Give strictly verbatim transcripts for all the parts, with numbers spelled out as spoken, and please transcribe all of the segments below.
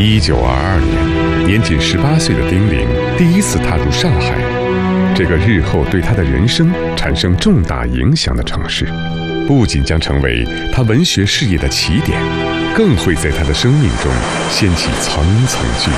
一九二二年，年仅十八岁的丁玲第一次踏入上海，这个日后对她的人生产生重大影响的城市，不仅将成为她文学事业的起点，更会在她的生命中掀起层层巨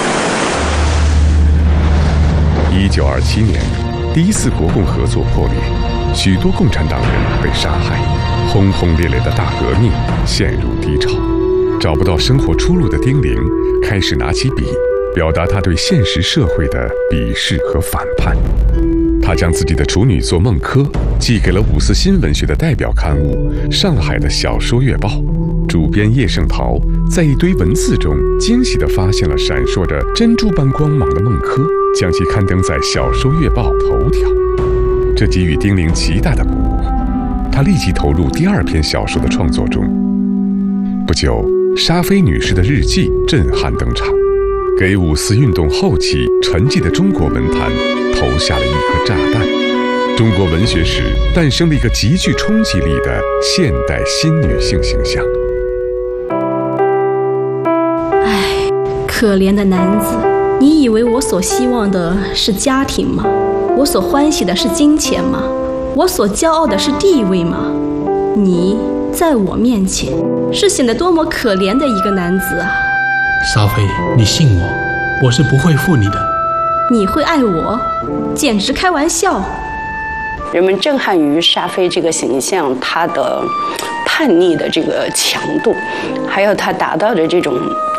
浪。一九二七年，第一次国共合作破裂，许多共产党人被杀害，轰轰烈烈的大革命陷入低潮。找不到生活出路的丁玲开始拿起笔，表达他对现实社会的鄙视和反叛。他将自己的处女作《梦柯》寄给了五四新文学的代表刊物《上海的小说月报》。主编叶圣陶在一堆文字中惊喜地发现了闪烁着珍珠般光芒的《梦柯》，将其刊登在《小说月报》头条。这给予丁玲极大的鼓舞，他立即投入第二篇小说的创作中。不久，沙菲女士的日记震撼登场，给五四运动后期沉寂的中国文坛投下了一颗炸弹。中国文学史诞生了一个极具冲击力的现代新女性形象。 唉，可怜的男子，你以为我所希望的是家庭吗？我所欢喜的是金钱吗？我所骄傲的是地位吗？你在我面前是显得多么可怜的一个男子啊！ 沙菲，你信我，我是不会负你的。 你会爱我？简直开玩笑！ 人们震撼于沙菲这个形象，他的叛逆的这个强度，还有他达到的这种